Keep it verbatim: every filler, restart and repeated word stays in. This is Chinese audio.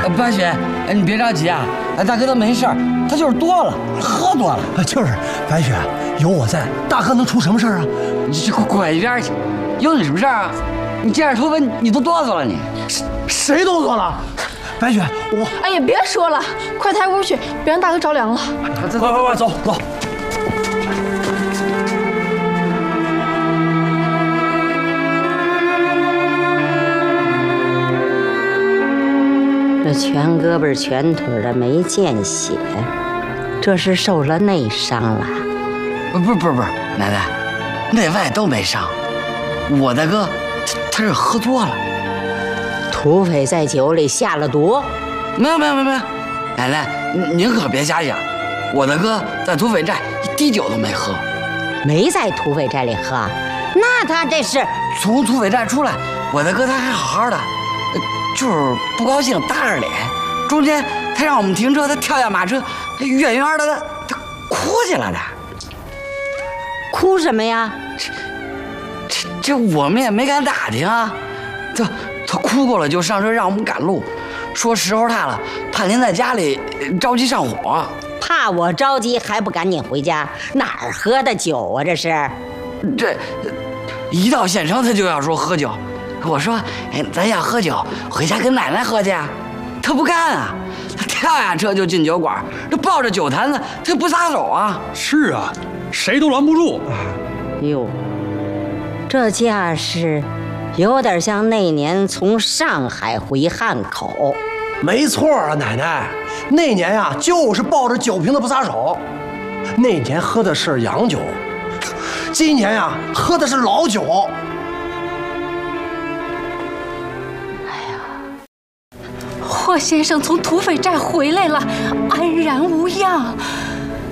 白雪，你别着急啊，大哥他没事儿，他就是多了，喝多了。 就是，白雪，有我在，大哥能出什么事儿啊？ 你滚一边去！有你什么事儿啊？你这样头发，你都哆嗦了你。 谁谁哆嗦了？白雪，我…… 哎呀，别说了，快抬屋去，别让大哥着凉了。 快快快，走走。 这全胳膊全腿的没见血，这是受了内伤了。 不不不不是，奶奶，内外都没伤。我大哥他他是喝多了， 土匪在酒里下了毒。 没有没有没有没有，奶奶您可别瞎想，我大哥在土匪寨一滴酒都没喝。 没在土匪寨里喝，那他这是从土匪寨出来，我大哥他还好好的。就是不高兴，打着脸。中间他让我们停车，他跳下马车，他远远的他他哭去了的。 哭什么呀？ 这这这我们也没敢打听啊。他他哭过了就上车让我们赶路，说时候大了，怕您在家里着急上火。 怕我着急还不赶紧回家？哪儿喝的酒啊？这是。 这一到县城他就要说喝酒。我说，哎，咱要喝酒，回家跟奶奶喝去。他不干啊，他跳下车就进酒馆，这抱着酒坛子，他不撒手啊。 是啊，谁都拦不住。 哟，这架势，有点像那年从上海回汉口。 没错啊，奶奶，那年呀、啊，就是抱着酒瓶子不撒手。那年喝的是洋酒，今年呀、啊，喝的是老酒。 霍先生从土匪寨回来了，安然无恙。